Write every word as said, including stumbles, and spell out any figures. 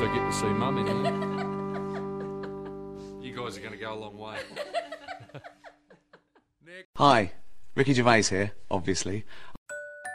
I get to see Mum in here. You guys are going to go a long way. Hi, Ricky Gervais here, obviously.